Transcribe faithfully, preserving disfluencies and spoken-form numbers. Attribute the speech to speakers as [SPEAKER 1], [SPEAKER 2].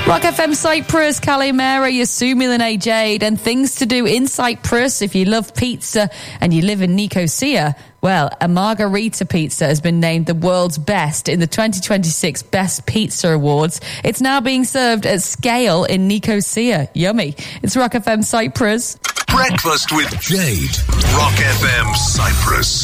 [SPEAKER 1] Rock F M Cyprus, Calimera, Yasumilane Jade, and things to do in Cyprus if you love pizza and you live in Nicosia. Well, a margarita pizza has been named the world's best in the twenty twenty-six Best Pizza Awards. It's now being served at scale in Nicosia. Yummy. It's Rock F M Cyprus.
[SPEAKER 2] Breakfast with Jade. Rock F M Cyprus.